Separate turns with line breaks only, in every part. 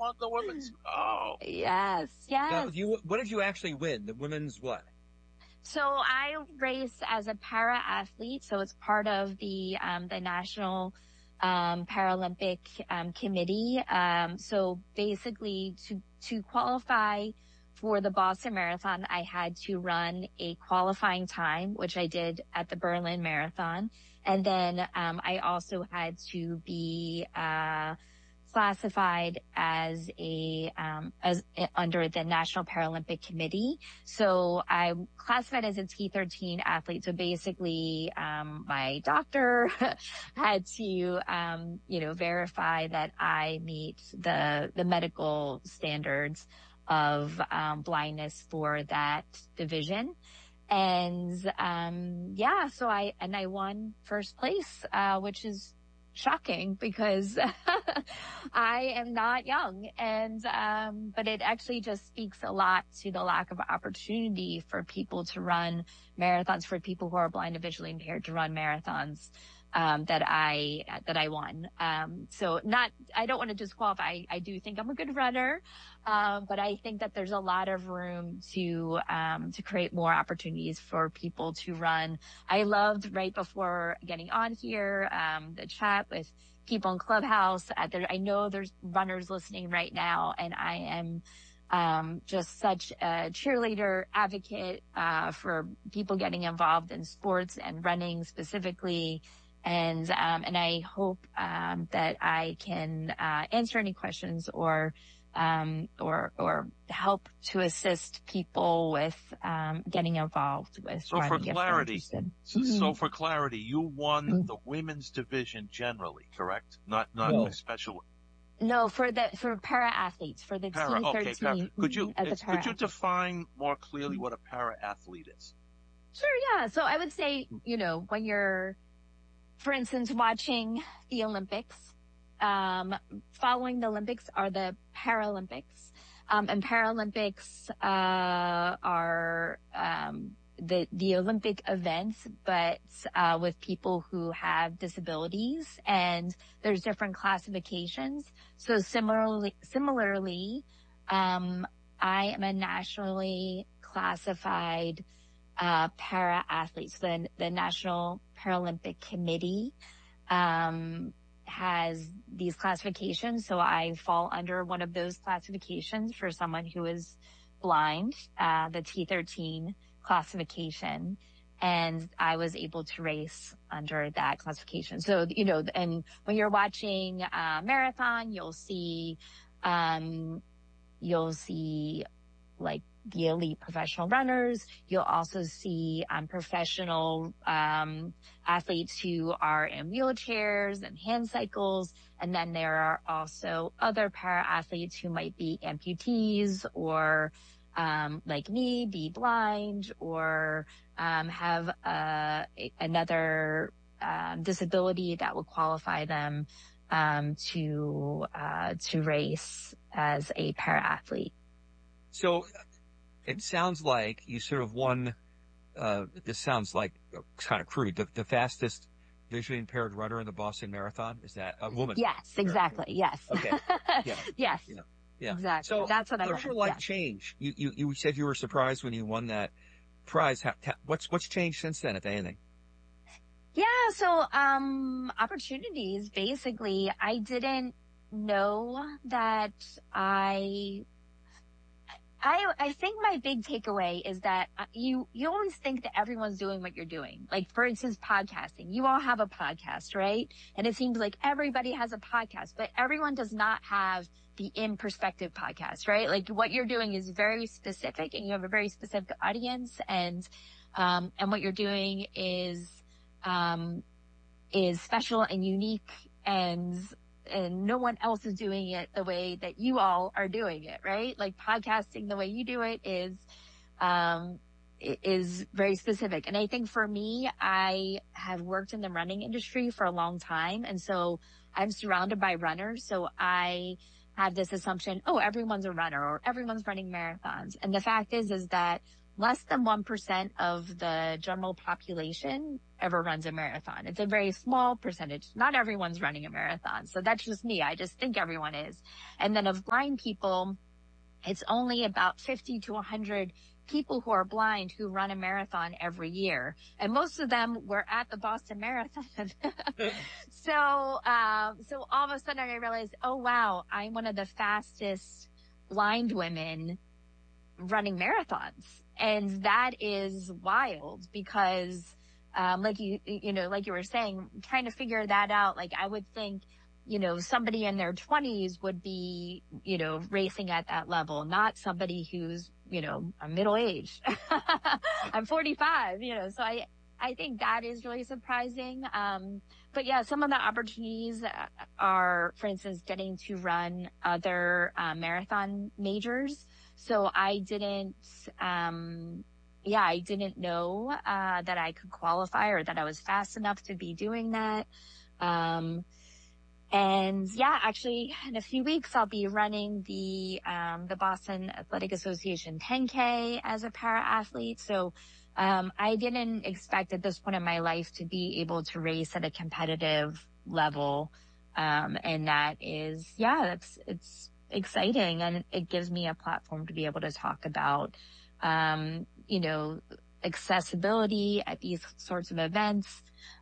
won the women's. Oh,
Yes,
Now,
yes.
what did you actually win? The women's what?
So I race as a para athlete. So it's part of the National Paralympic Committee. So basically, to qualify for the Boston Marathon, I had to run a qualifying time, which I did at the Berlin Marathon, and then I also had to be classified as under the National Paralympic Committee. So I'm classified as a T13 athlete. So basically, my doctor had to, verify that I meet the medical standards of blindness for that division. And so I won first place, which is shocking because I am not young. And but it actually just speaks a lot to the lack of opportunity for people to run marathons, for people who are blind and visually impaired to run marathons. That I won. So I don't want to disqualify. I do think I'm a good runner. But I think that there's a lot of room to create more opportunities for people to run. I loved right before getting on here, the chat with people in Clubhouse. I know there's runners listening right now, and I am just such a cheerleader advocate for people getting involved in sports and running specifically. And I hope that I can answer any questions or help to assist people with getting involved with
so
running
for
if they're
clarity,
interested.
so for clarity, you won the women's division generally, correct? Not
No.
a special.
No, for para athletes, for the
Para. Okay, para.
T13.
Could you
Para
define more clearly what a para athlete is?
Sure, yeah. So I would say, when you're, for instance, watching the Olympics, following the Olympics are the Paralympics. And Paralympics are the Olympic events, but with people who have disabilities, and there's different classifications. So similarly, I am a nationally classified para athletes. The National Paralympic Committee has these classifications. So I fall under one of those classifications for someone who is blind, the T13 classification. And I was able to race under that classification. So, and when you're watching a marathon, you'll see like the elite professional runners. You'll also see professional athletes who are in wheelchairs and hand cycles. And then there are also other para athletes who might be amputees or like me, be blind, or have another disability that would qualify them to race as a para athlete.
So it sounds like you sort of won, this sounds like kind of crude, the fastest visually impaired runner in the Boston Marathon. Is that a woman?
Yes, exactly. Yes.
Okay. Yeah.
Yes.
Yeah.
Exactly.
So
that's what I
how's
meant.
your life change? You said you were surprised when you won that prize. What's changed since then, if anything?
Yeah. So, opportunities, basically. I didn't know that I think my big takeaway is that you always think that everyone's doing what you're doing. Like, for instance, podcasting. You all have a podcast, right? And it seems like everybody has a podcast, but everyone does not have the In Perspective podcast, right? Like, what you're doing is very specific, and you have a very specific audience, and what you're doing is special and unique, and no one else is doing it the way that you all are doing it, right? Like, podcasting the way you do it is very specific. And I think for me, I have worked in the running industry for a long time. And so I'm surrounded by runners. So I have this assumption, oh, everyone's a runner or everyone's running marathons. And the fact is that less than 1% of the general population ever runs a marathon. It's a very small percentage. Not everyone's running a marathon. So that's just me. I just think everyone is. And then of blind people, it's only about 50 to 100 people who are blind who run a marathon every year. And most of them were at the Boston Marathon. So all of a sudden I realized, oh wow, I'm one of the fastest blind women running marathons. And that is wild because, like like you were saying, trying to figure that out, like I would think, somebody in their 20s would be, racing at that level, not somebody who's, I'm middle-aged. I'm 45, so I think that is really surprising. But yeah, some of the opportunities are, for instance, getting to run other marathon majors. So I didn't know that I could qualify or that I was fast enough to be doing that. And yeah, actually in a few weeks, I'll be running the Boston Athletic Association 10K as a para athlete. So, I didn't expect at this point in my life to be able to race at a competitive level. And that is, it's exciting, and it gives me a platform to be able to talk about, accessibility at these sorts of events,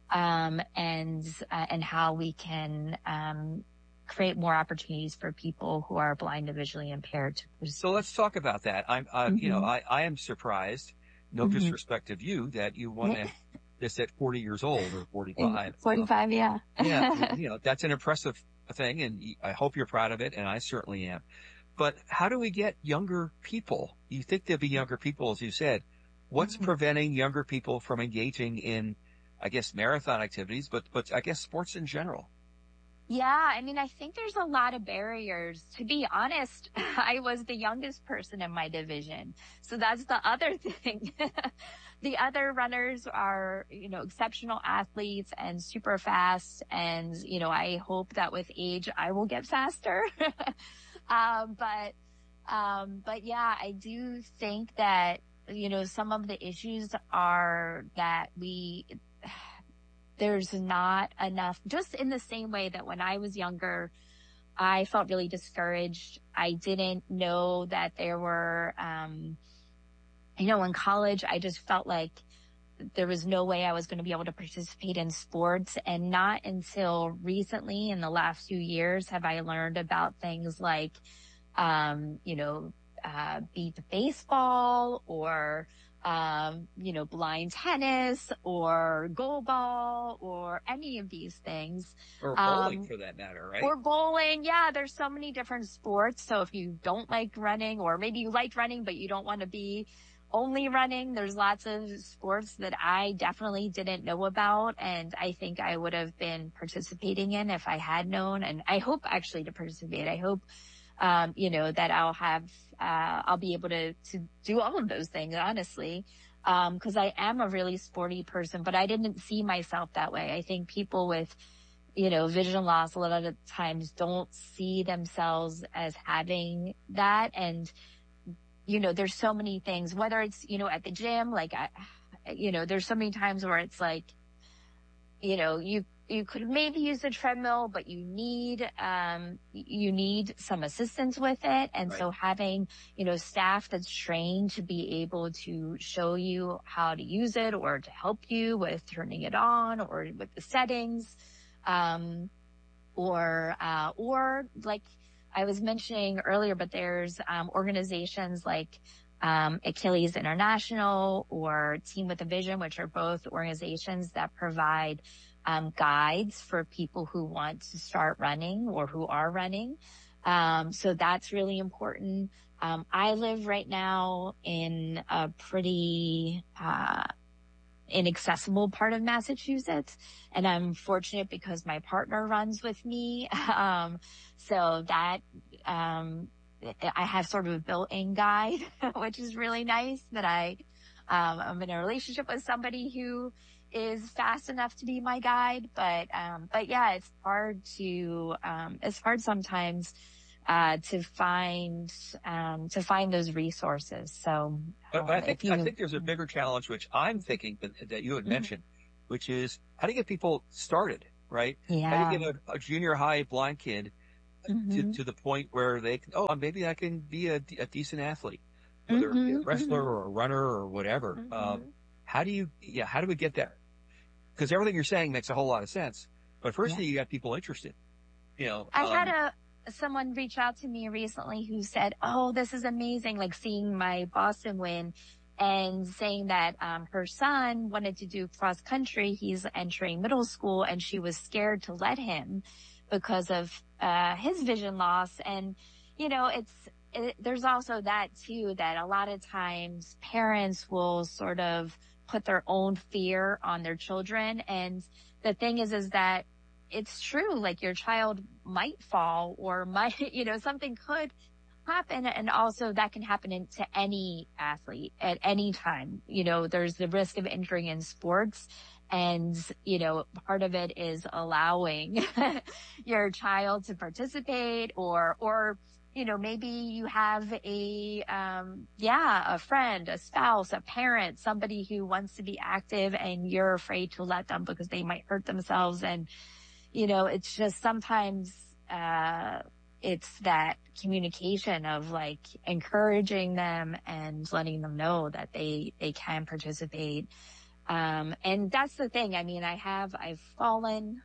and how we can create more opportunities for people who are blind and visually impaired.
So let's talk about that. I am surprised, no disrespect of you, that you won this at 40 years old or 45.
45, yeah.
Yeah, that's an impressive thing, and I hope you're proud of it, and I certainly am. But how do we get younger people? You think there'll be younger people, as you said. What's preventing younger people from engaging in, I guess, marathon activities, but I guess sports in general?
Yeah, I think there's a lot of barriers. To be honest, I was the youngest person in my division. So that's the other thing. The other runners are, exceptional athletes and super fast. And, I hope that with age, I will get faster. But yeah, I do think that, some of the issues are that there's not enough, just in the same way that when I was younger, I felt really discouraged. I didn't know that there were, in college, I just felt like there was no way I was going to be able to participate in sports. And not until recently, in the last few years, have I learned about things like, beat baseball or, blind tennis or goalball or any of these things.
Or bowling for that matter, right?
Or bowling. Yeah, there's so many different sports. So if you don't like running, or maybe you like running, but you don't want to be only running, there's lots of sports that I definitely didn't know about. And I think I would have been participating in if I had known. And I hope actually to participate. I hope that I'll be able to do all of those things, honestly. Cause I am a really sporty person, but I didn't see myself that way. I think people with, vision loss a lot of the times don't see themselves as having that. And, there's so many things, whether it's, at the gym, like, there's so many times where it's like, you could maybe use a treadmill, but you need some assistance with it. And
Right.
So having, staff that's trained to be able to show you how to use it or to help you with turning it on or with the settings, or like I was mentioning earlier, but there's, organizations like, Achilles International or Team with a Vision, which are both organizations that provide guides for people who want to start running or who are running. So that's really important. I live right now in a pretty inaccessible part of Massachusetts, and I'm fortunate because my partner runs with me. So that I have sort of a built-in guide, which is really nice that I'm in a relationship with somebody who is fast enough to be my guide. But yeah, it's hard sometimes to find those resources. So,
But I
if
think there's a bigger challenge, which I'm thinking that you had mentioned, which is how to get people started, right? How do you get a junior high blind kid to the point where they can, maybe I can be a decent athlete, whether it be a wrestler or a runner or whatever. How do we get there? Because everything you're saying makes a whole lot of sense. But first thing, you got people interested,
I had someone reach out to me recently who said, "Oh, this is amazing." Like seeing my Boston win and saying that, her son wanted to do cross country. He's entering middle school and she was scared to let him because of, his vision loss. And, there's also that too, that a lot of times parents will sort of put their own fear on their children. And the thing is that it's true. Like your child might fall or might, something could happen. And also that can happen to any athlete at any time. There's the risk of injuring in sports. And, part of it is allowing your child to participate or, maybe you have a friend, a spouse, a parent, somebody who wants to be active and you're afraid to let them because they might hurt themselves. And, it's just sometimes, it's that communication of like encouraging them and letting them know that they can participate. And that's the thing. I mean, I've fallen,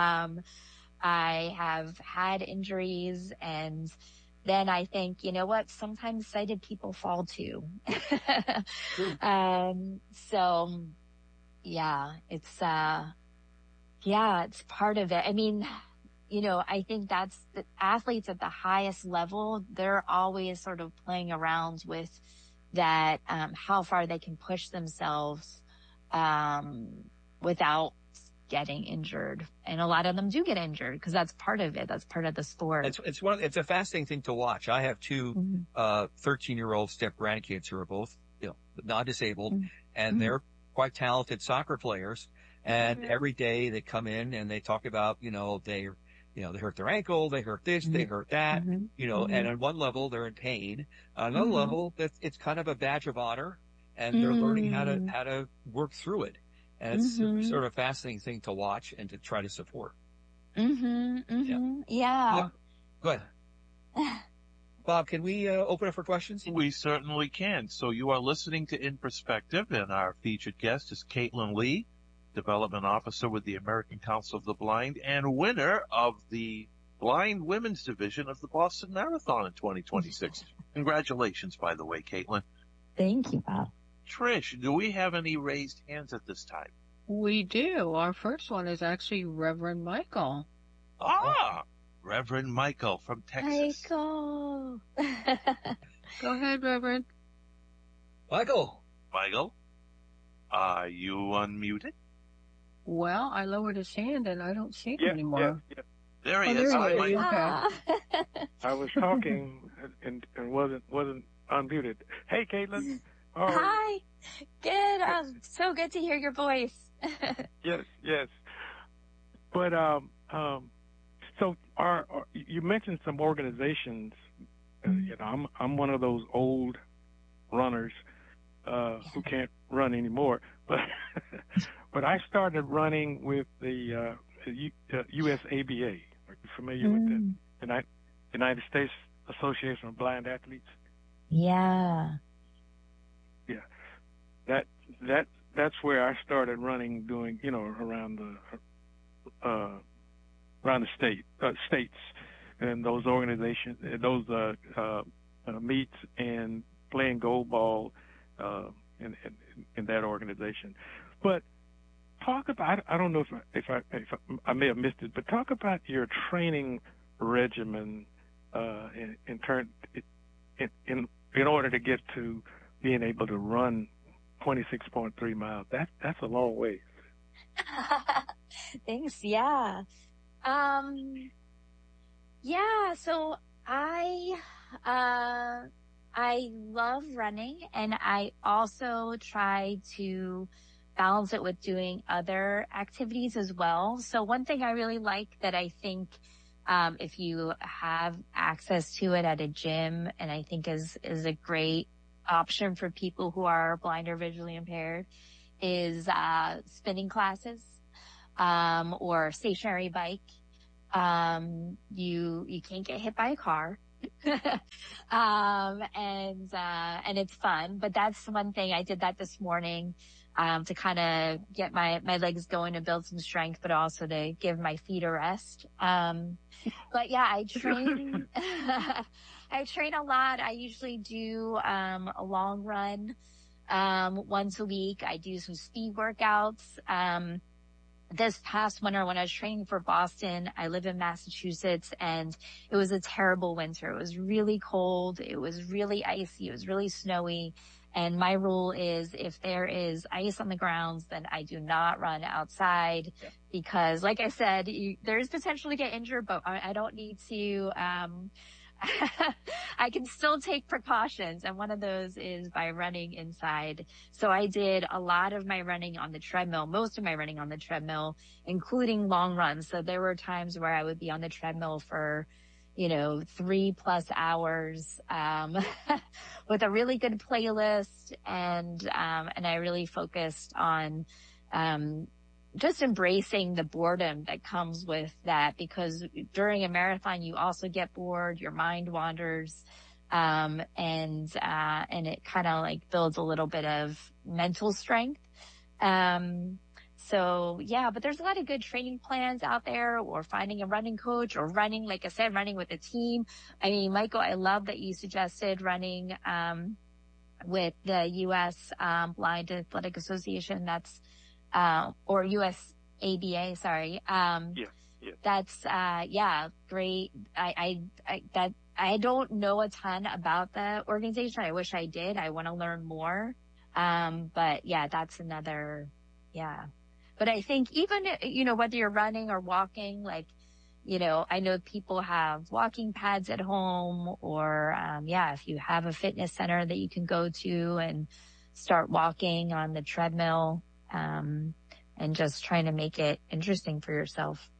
I have had injuries, and then I think, sometimes sighted people fall too. So yeah, it's part of it. I mean, I think that's the athletes at the highest level. They're always sort of playing around with that, how far they can push themselves, without getting injured. And a lot of them do get injured because that's part of it. That's part of the sport.
It's a fascinating thing to watch. I have two, 13-year-old step grandkids who are both, not disabled, and they're quite talented soccer players. And every day they come in and they talk about, they hurt their ankle, they hurt this, they hurt that, and on one level they're in pain. On another level, it's kind of a badge of honor, and they're learning how to work through it. And it's sort of a fascinating thing to watch and to try to support.
Yeah.
Go ahead. Bob, can we open up for questions?
We certainly can. So you are listening to In Perspective, and our featured guest is Caitlin Lee, Development Officer with the American Council of the Blind and winner of the Blind Women's Division of the Boston Marathon in 2026. Congratulations, by the way, Caitlin.
Thank you, Bob.
Trish, do we have any raised hands at this time?
We do. Our first one is actually Reverend Michael.
Reverend Michael from Texas.
Michael.
Go ahead, Reverend.
Michael,
are you unmuted?
Well, I lowered his hand and I don't see him anymore.
Yeah. There he is.
There he is.
Okay.
I was talking and wasn't unmuted. Hey, Caitlin.
Hi. Good. So good to hear your voice.
Yes. But so you mentioned some organizations. I'm one of those old runners who can't run anymore. But I started running with the USABA. Are you familiar with that? United States Association of Blind Athletes.
Yeah.
Yeah. That's where I started running, doing around the states and those organizations, those meets, and playing gold ball in that organization. But talk about, I don't know if I may have missed it, but talk about your training regimen in order to get to being able to run 26.3 miles. That's a long way.
Thanks. Yeah. So I love running, and I also try to balance it with doing other activities as well. So one thing I really like that I think if you have access to it at a gym, and I think is a great option for people who are blind or visually impaired, is spinning classes, or stationary bike. You can't get hit by a car. And it's fun, but that's one thing. I did that this morning, to kind of get my legs going and build some strength, but also to give my feet a rest. But yeah, I train, I train a lot. I usually do, a long run, once a week. I do some speed workouts. This past winter when I was training for Boston, I live in Massachusetts, and it was a terrible winter. It was really cold. It was really icy. It was really snowy. And my rule is if there is ice on the grounds, then I do not run outside, because like I said, there's potential to get injured, but I don't need to, I can still take precautions, and one of those is by running inside. So I did a lot of my running on the treadmill, most of my running on the treadmill, including long runs. So there were times where I would be on the treadmill for, 3+ hours, with a really good playlist. And I really focused on, just embracing the boredom that comes with that, because during a marathon, you also get bored, your mind wanders, and it kind of like builds a little bit of mental strength. So yeah, but there's a lot of good training plans out there, or finding a running coach, or running, like I said, running with a team. I mean, Michael, I love that you suggested running, with the U.S. Blind Athletic Association. That's, or USABA, sorry.
Yeah.
That's, great. I don't know a ton about the organization. I wish I did. I want to learn more. But yeah, that's another, yeah. But I think even, whether you're running or walking, like, I know people have walking pads at home, or, if you have a fitness center that you can go to and start walking on the treadmill, and just trying to make it interesting for yourself.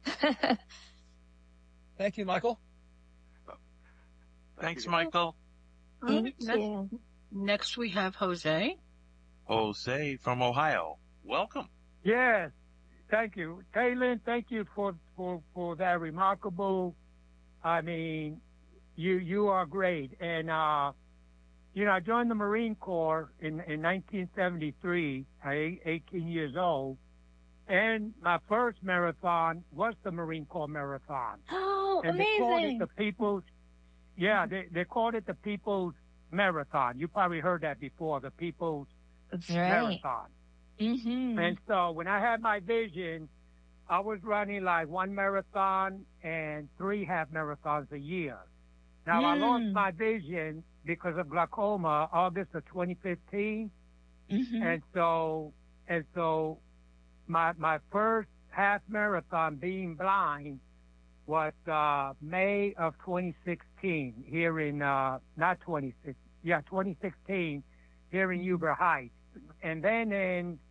Thank you, Michael.
Thanks, Michael.
Thank you.
Next we have Jose.
Jose from Ohio. Welcome.
Yes, thank you. Caitlin, thank you for that remarkable, I mean, you are great. And, I joined the Marine Corps in 1973, 18 years old. And my first marathon was the Marine Corps Marathon.
Oh,
and
amazing.
They called it the People's, they called it the People's Marathon. You probably heard that before, the People's
That's right.
Marathon.
Mm-hmm.
And so when I had my vision, I was running like one marathon and 3 half marathons a year. Now I lost my vision because of glaucoma, August of 2015.
Mm-hmm.
And so my first half marathon being blind was May of 2016 here in 2016 here in Huber Heights. And then in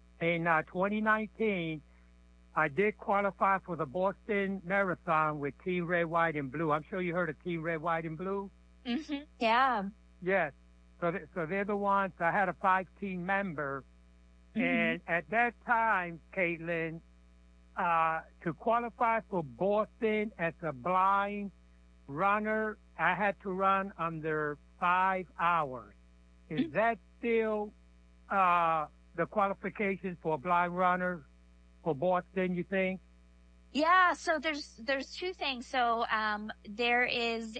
2019 I did qualify for the Boston Marathon with Team Red, White, and Blue. I'm sure you heard of Team Red, White, and Blue.
Mm-hmm. Yeah.
Yes. So they're the ones. I had a 5-team member. Mm-hmm. And at that time, Caitlin, to qualify for Boston as a blind runner, I had to run under 5 hours. Is that still the qualifications for a blind runner for Boston, you think?
Yeah, so there's 2 things. So there is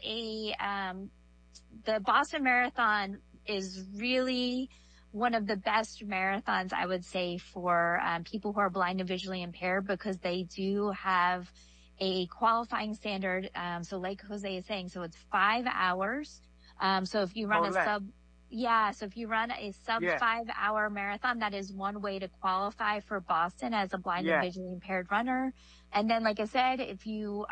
the Boston Marathon is really one of the best marathons, I would say, for people who are blind and visually impaired, because they do have a qualifying standard. So like Jose is saying, so it's 5 hours. So if you run so if you run a sub 5 hour marathon, that is one way to qualify for Boston as a blind and visually impaired runner. And then, like I said, if you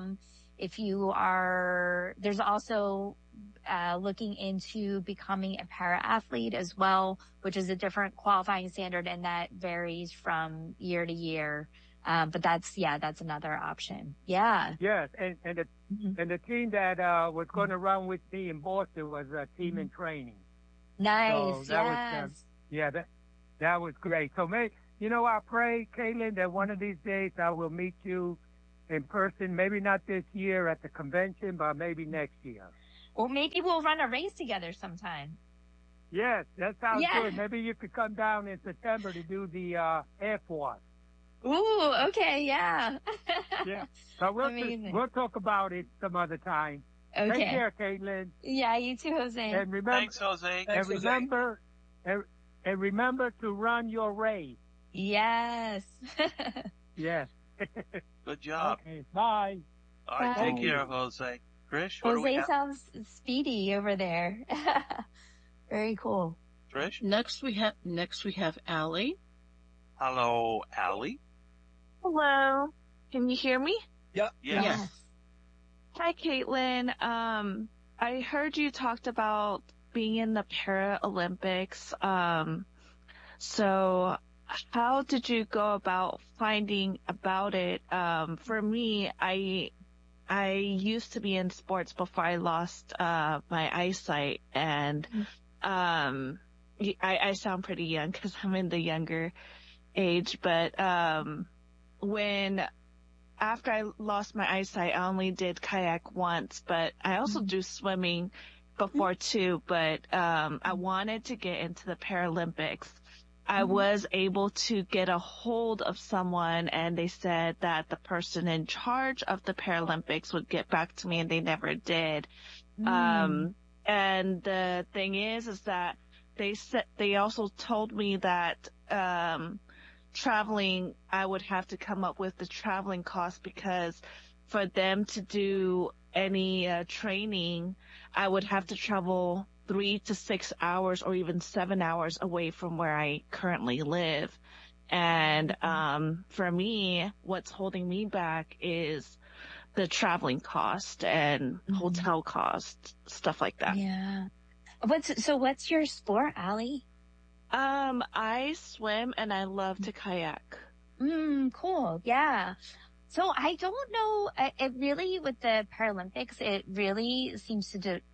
are, there's also looking into becoming a para-athlete as well, which is a different qualifying standard, and that varies from year to year. But that's another option. Yeah.
Yes, and the team that was going to run with me in Boston was a team in training.
Nice.
So that was that was great. So I pray, Caitlin, that one of these days I will meet you in person. Maybe not this year at the convention, but maybe next year.
Or maybe we'll run a race together sometime.
Yes, that sounds good. Maybe you could come down in September to do the Air Force.
Ooh, okay, yeah.
Yeah. So we'll talk about it some other time.
Okay.
Take care, Caitlin.
Yeah, you too, Jose.
And remember,
Thanks, Jose.
And remember to run your race.
Yes.
Yes.
Good job.
Okay, bye.
All right,
Bye.
take care, Jose. Trish, what do we
Jose
have?
sounds speedy over there. Very cool.
Trish?
Next we have Allie.
Hello, Allie.
Hello. Can you hear me?
Yeah.
Yes.
Hi, Caitlin. I heard you talked about being in the Paralympics. So how did you go about finding about it? For me, I used to be in sports before I lost my eyesight, and I sound pretty young because I'm in the younger age, but after I lost my eyesight, I only did kayak once, but I also do swimming before too, but I wanted to get into the Paralympics. I was able to get a hold of someone, and they said that the person in charge of the Paralympics would get back to me, and they never did. And the thing is that they also told me that traveling, I would have to come up with the traveling cost, because for them to do any training, I would have to travel 3 to 6 hours or even 7 hours away from where I currently live. And for me, what's holding me back is the traveling cost and hotel cost, stuff like that.
Yeah. What's your sport, Allie?
I swim and I love to kayak.
Cool. Yeah. So I don't know. It really, with the Paralympics, it really seems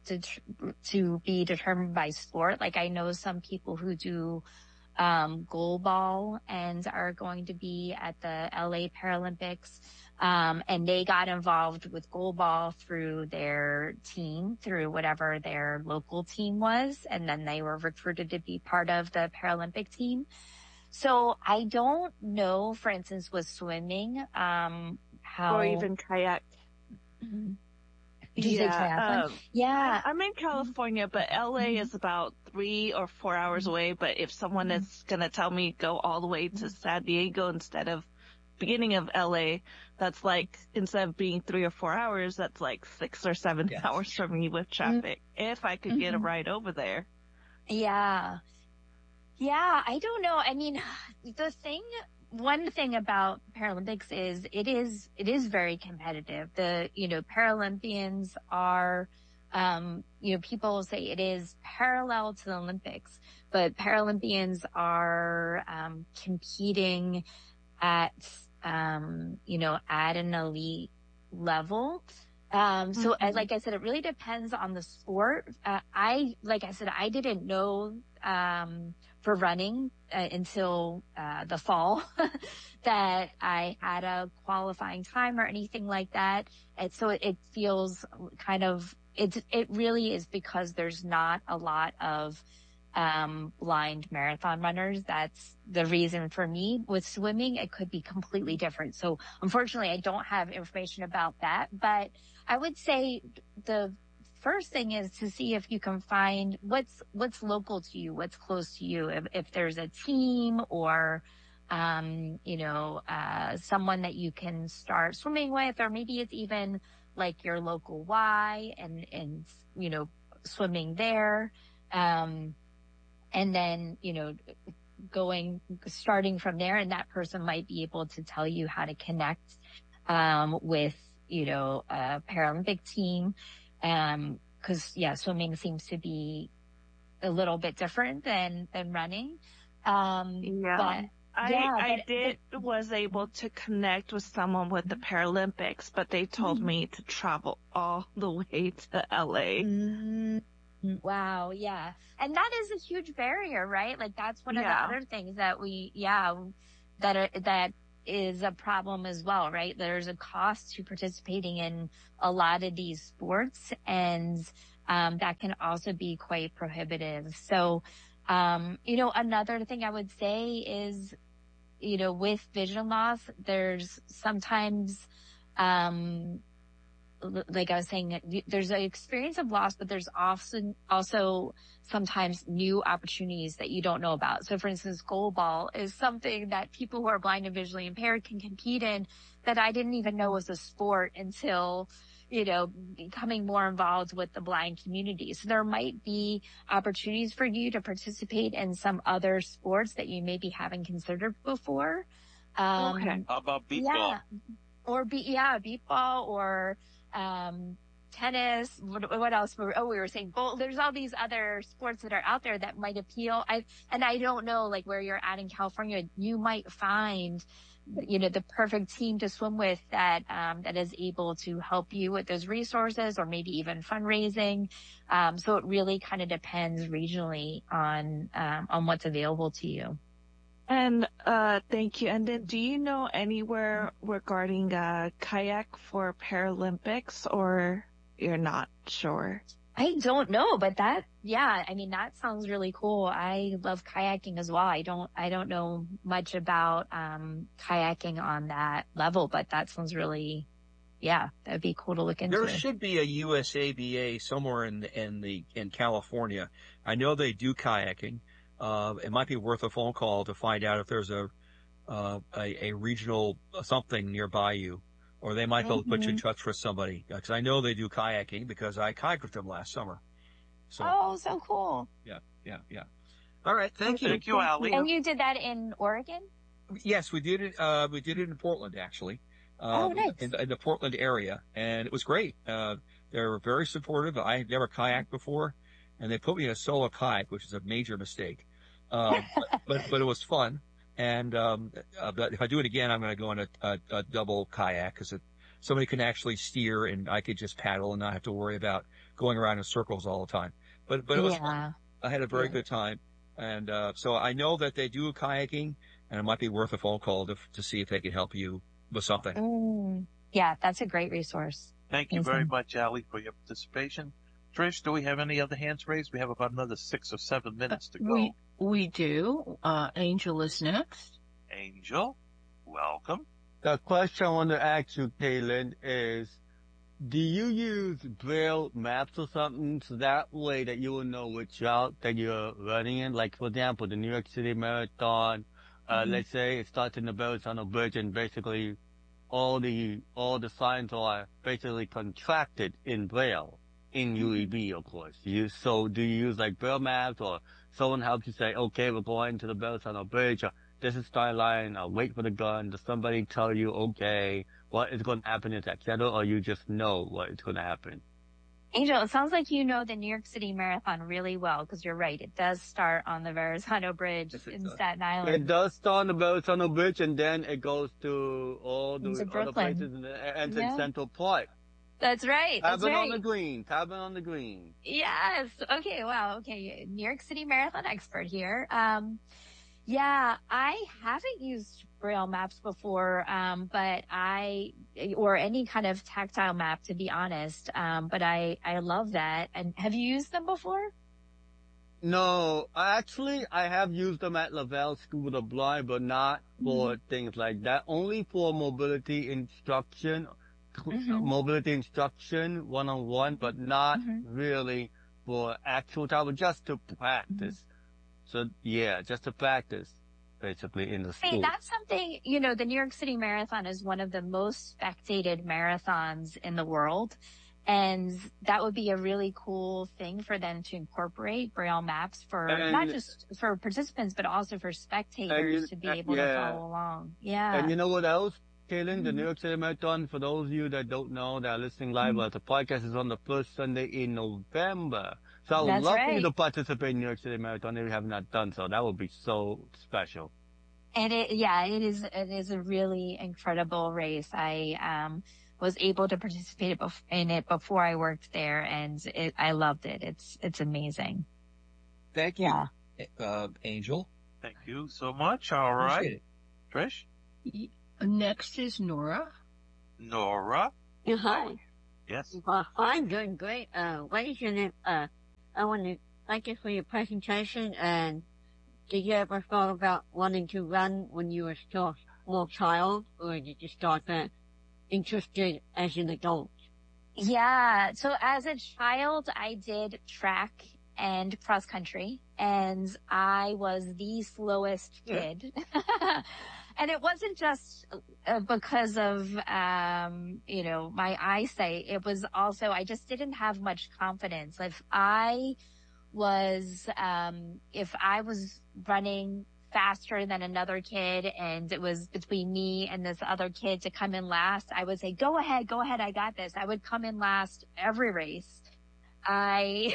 to be determined by sport. Like, I know some people who do goalball and are going to be at the LA Paralympics. And they got involved with goalball through their team, through whatever their local team was. And then they were recruited to be part of the Paralympic team. So I don't know, for instance, with swimming, how.
Or even kayak.
Did you say triathlon? Yeah.
I'm in California, but LA is about 3 or 4 hours away. But if someone is going to tell me go all the way to San Diego instead of beginning of LA, that's like, instead of being 3 or 4 hours, that's like 6 or 7 hours for me with traffic. If I could get a ride over there.
Yeah. Yeah, I don't know. I mean, one thing about Paralympics is it is very competitive. Paralympians are, people say it is parallel to the Olympics, but Paralympians are, competing at an elite level. Like I said, it really depends on the sport. I didn't know, for running until the fall that I had a qualifying time or anything like that. And so it feels kind of, it really is because there's not a lot of blind marathon runners. That's the reason for me. With swimming, it could be completely different. So unfortunately, I don't have information about that, but I would say the first thing is to see if you can find what's local to you, what's close to you. If there's a team or, someone that you can start swimming with, or maybe it's even like your local Y and swimming there. And then, starting from there, and that person might be able to tell you how to connect, with, a Paralympic team. Cause swimming seems to be a little bit different than running. But
Was able to connect with someone with the Paralympics, but they told me to travel all the way to LA.
Wow. Yeah. And that is a huge barrier, right? Like that's one of the other things that that is a problem as well, right? There's a cost to participating in a lot of these sports, and that can also be quite prohibitive. So, another thing I would say is, with vision loss, there's sometimes, like I was saying, there's an experience of loss, but there's often also sometimes new opportunities that you don't know about. So for instance, goalball is something that people who are blind and visually impaired can compete in that I didn't even know was a sport until, becoming more involved with the blind community. So there might be opportunities for you to participate in some other sports that you maybe haven't considered before.
Okay.
How about beatball?
Yeah. Or beatball or, tennis. What else? We were saying there's all these other sports that are out there that might appeal. I don't know, like where you're at in California, you might find, the perfect team to swim with that is able to help you with those resources or maybe even fundraising. So it really kind of depends regionally on what's available to you.
And thank you. And then do you know anywhere regarding kayak for Paralympics, or you're not sure?
I don't know, but that sounds really cool. I love kayaking as well. I don't know much about kayaking on that level, but that sounds really, that'd be cool to look into.
There should be a USABA somewhere in California. I know they do kayaking. It might be worth a phone call to find out if there's a regional something nearby you, or they might be able to put you in touch with somebody. Because I know they do kayaking because I kayaked with them last summer.
So, so cool.
Yeah. All right. Thank you.
Thank you, Allie.
And you did that in Oregon?
Yes, we did it. We did it in Portland, actually.
Nice.
In the Portland area. And it was great. They were very supportive. I had never kayaked before, and they put me in a solo kayak, which is a major mistake. But it was fun. And, but if I do it again, I'm going to go on a double kayak because somebody can actually steer and I could just paddle and not have to worry about going around in circles all the time. But it was fun. I had a very good time. And, so I know that they do kayaking, and it might be worth a phone call to see if they can help you with something.
Yeah, that's a great resource.
Thank you very much, Allie, for your participation. Trish, do we have any other hands raised? We have about another 6 or 7 minutes to go.
We do. Angel is next.
Angel, welcome.
The question I want to ask you, Caitlin, is do you use Braille maps or something so that way that you will know which route that you're running in? Like, for example, the New York City Marathon, let's say it starts in the Verrazano Bridge and basically all the signs are basically contracted in Braille. In UEB, of course. Do you use like Braille maps, or someone helps you say, okay, we're going to the Verrazano Bridge, or this is start line, I'll wait for the gun. Does somebody tell you, okay, what is going to happen is etc., or you just know what is going to happen?
Angel, it sounds like you know the New York City Marathon really well, because you're right. It does start on the Verrazano Bridge in Staten Island.
It does start on the Verrazano Bridge, and then it goes to all the other places and ends in Central Park.
That's right.
Tavern on the Green.
Yes. Okay. Wow. Okay. New York City Marathon expert here. Yeah, I haven't used Braille maps before, or any kind of tactile map, to be honest. But I love that. And have you used them before?
No, actually, I have used them at Lavelle School of the Blind, but not for things like that. Only for mobility instruction one-on-one, but not really for actual travel, just to practice. So yeah, just to practice basically in the school.
Hey, that's something, the New York City Marathon is one of the most spectated marathons in the world. And that would be a really cool thing for them to incorporate Braille maps for not just for participants, but also for spectators to be able to follow along. Yeah.
And you know what else? Caitlin, the New York City Marathon, for those of you that don't know, that are listening live, the podcast is on the first Sunday in November. So I would love for you to participate in New York City Marathon if you have not done so. That would be so special.
And it is a really incredible race. I was able to participate in it before I worked there, and I loved it. It's amazing.
Thank you, Angel.
Thank you so much. All right. Trish?
Next is Nora.
Nora?
Yeah, hi.
Yes.
I'm doing great. What is your name? I want to thank you for your presentation. And did you ever thought about wanting to run when you were still a small child, or did you start that interested as an adult?
Yeah. So as a child, I did track and cross country, and I was the slowest kid. And it wasn't just because of, my eyesight. It was also, I just didn't have much confidence. If I was running faster than another kid and it was between me and this other kid to come in last, I would say, go ahead, I got this. I would come in last every race. I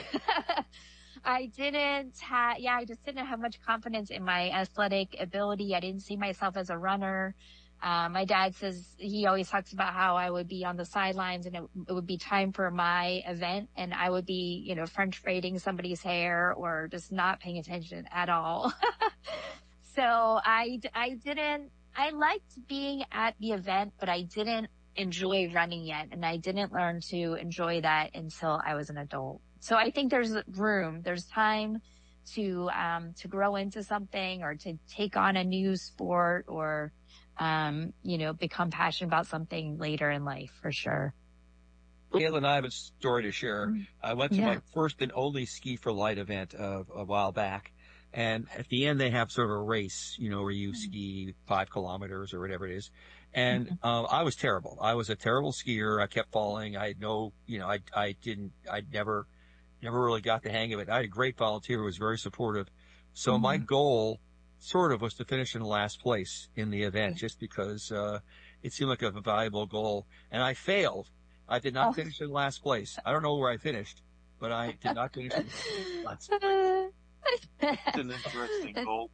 just didn't have much confidence in my athletic ability. I didn't see myself as a runner. My dad says he always talks about how I would be on the sidelines and it would be time for my event and I would be, French braiding somebody's hair or just not paying attention at all. So I liked being at the event, but I didn't enjoy running yet. And I didn't learn to enjoy that until I was an adult. So I think there's time to grow into something or to take on a new sport or, become passionate about something later in life for sure.
Caitlin, I have a story to share. I went to my first and only Ski for Light event a while back. And at the end, they have sort of a race, where you ski 5 kilometers or whatever it is. And, I was terrible. I was a terrible skier. I kept falling. I had no, I never really got the hang of it. I had a great volunteer who was very supportive. So my goal sort of was to finish in last place in the event just because, it seemed like a valuable goal. And I failed. I did not finish in last place. I don't know where I finished, but I did not finish in last place.
It's an interesting goal.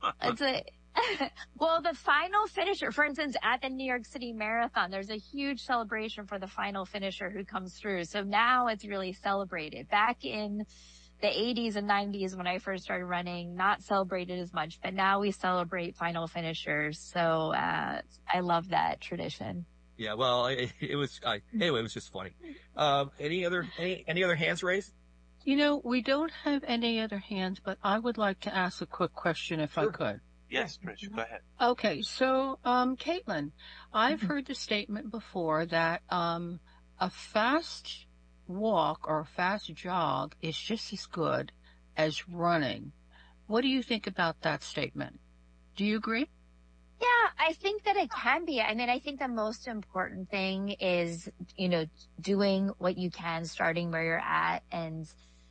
Well, the final finisher, for instance, at the New York City Marathon, there's a huge celebration for the final finisher who comes through. So now it's really celebrated. Back in the 80s and 90s when I first started running, not celebrated as much, but now we celebrate final finishers. So I love that tradition.
Yeah, well, it was just funny. Any other hands raised?
We don't have any other hands, but I would like to ask a quick question if I could.
Yes, Trish, go ahead.
Okay, so, Caitlin, I've heard the statement before that, a fast walk or a fast jog is just as good as running. What do you think about that statement? Do you agree?
Yeah, I think that it can be. I mean, I think the most important thing is, doing what you can, starting where you're at. And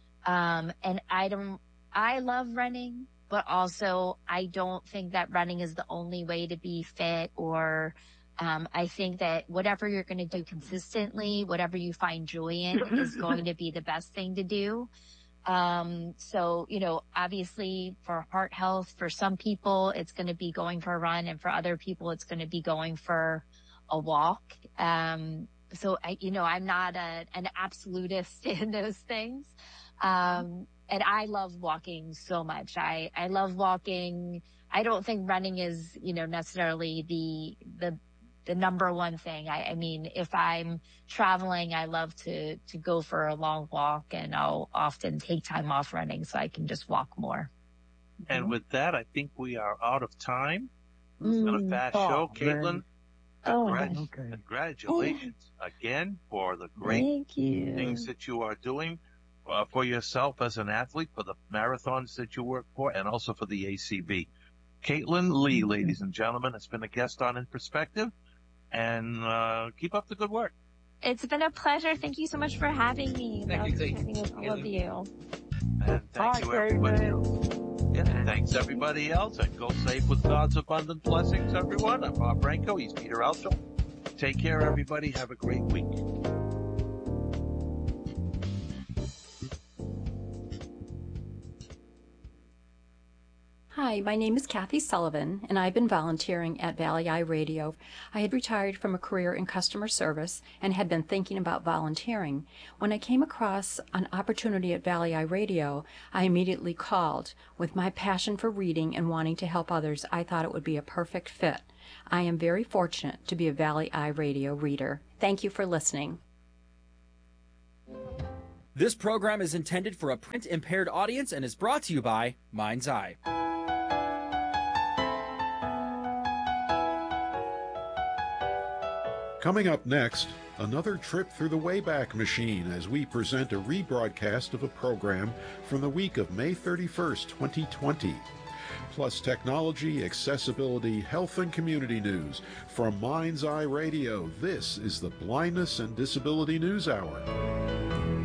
I love running, but also I don't think that running is the only way to be fit or, I think that whatever you're going to do consistently, whatever you find joy in is going to be the best thing to do. So, obviously for heart health, for some people, it's going to be going for a run and for other people, it's going to be going for a walk. So I'm not an absolutist in those things. And I love walking so much. I love walking. I don't think running is, necessarily the number one thing. I mean, if I'm traveling, I love to go for a long walk and I'll often take time off running so I can just walk more.
And with that, I think we are out of time. It's been a fast show. Caitlin, congratulations again for the great things that you are doing for yourself as an athlete, for the marathons that you work for, and also for the ACB. Caitlin Lee, ladies and gentlemen, has been a guest on In Perspective. And keep up the good work.
It's been a pleasure. Thank you so much for having me.
Thank you.
Having all of you.
And thank you, everybody else. Yeah, thanks, everybody else. And go safe with God's abundant blessings, everyone. I'm Bob Branco. He's Peter Alto. Take care, everybody. Have a great week.
Hi, my name is Kathy Sullivan, and I've been volunteering at Valley Eye Radio. I had retired from a career in customer service and had been thinking about volunteering. When I came across an opportunity at Valley Eye Radio, I immediately called. With my passion for reading and wanting to help others, I thought it would be a perfect fit. I am very fortunate to be a Valley Eye Radio reader. Thank you for listening.
This program is intended for a print-impaired audience and is brought to you by Mind's Eye.
Coming up next, another trip through the Wayback Machine as we present a rebroadcast of a program from the week of May 31st, 2020. Plus technology, accessibility, health, and community news. From Mind's Eye Radio, this is the Blindness and Disability News Hour.